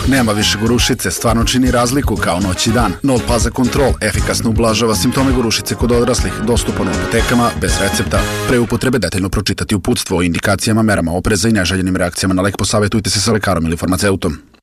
Nema više gorušice, stvarno čini razliku kao noć i dan. Nol Paza Control efikasno ublažava simptome gorušice kod odraslih, dostupan u apotekama, bez recepta. Pre upotrebe detaljno pročitati uputstvo o indikacijama, merama opreza i neželjenim reakcijama na lek, posavjetujte se sa lekarom ili farmaceutom.